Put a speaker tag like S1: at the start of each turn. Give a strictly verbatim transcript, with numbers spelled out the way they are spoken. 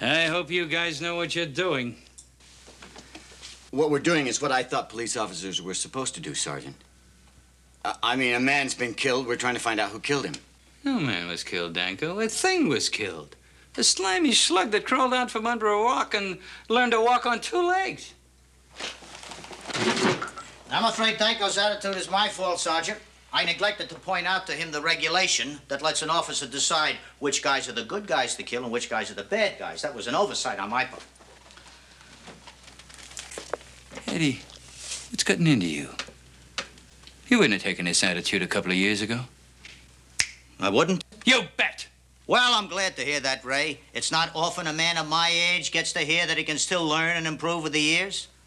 S1: I hope you guys know what you're doing.
S2: What we're doing is what I thought police officers were supposed to do, Sergeant. Uh, I mean, a man's been killed. We're trying to find out who killed him.
S1: No man was killed, Danko. A thing was killed. A slimy slug that crawled out from under a rock and learned to walk on two legs.
S3: I'm afraid Danko's attitude is my fault, Sergeant. I neglected to point out to him the regulation that lets an officer decide which guys are the good guys to kill and which guys are the bad guys. That was an oversight on my part.
S1: Eddie, what's gotten into you? You wouldn't have taken this attitude a couple of years ago.
S3: I wouldn't?
S1: You bet!
S3: Well, I'm glad to hear that, Ray. It's not often a man of my age gets to hear that he can still learn and improve with the years.